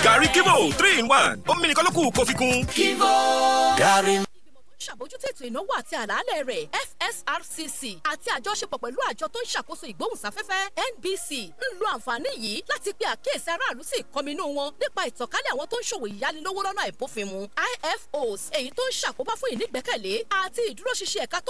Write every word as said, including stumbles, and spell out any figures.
Gàrí Kivo three in one. Omi nìkan ló kù kó fi kún. Kivo. Gàrí. Ṣàbójútó ètò ìnáwó àti àlàálẹ̀ rẹ̀ F S R C C àti àjọṣepọ̀ pẹ̀lú àjọ tó ń ṣàkóso ìgbóhùnsáfẹ́fẹ́ N B C ń lo àǹfààní yìí láti pe àkíyèsí aráàlú sí ìkọminú wọn nípa ìtànkálẹ̀ àwọn tó ń ṣòwò ìyánilówó lọ́nà àìbófinmu I F Os èyí tó ń ṣàkóbá fún ìnígbẹ́kẹ̀lé àti ìdúróṣinṣin ẹ̀ka tó